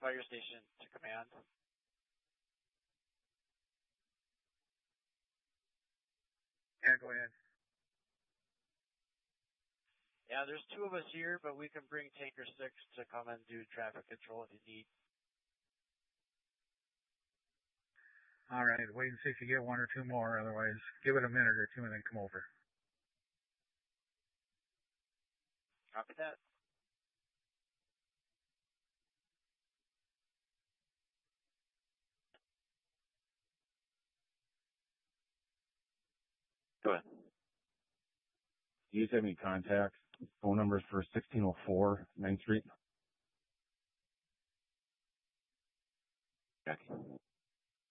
fire station to command. Yeah, go ahead. Yeah, there's 2 of us here, but we can bring Tanker 6 to come and do traffic control if you need. All right, wait and see if you get 1 or 2 more. Otherwise, give it a minute or 2 and then come over. Copy that. Go ahead. Do you have any contacts, phone numbers for 1604 9th Street? Jackie.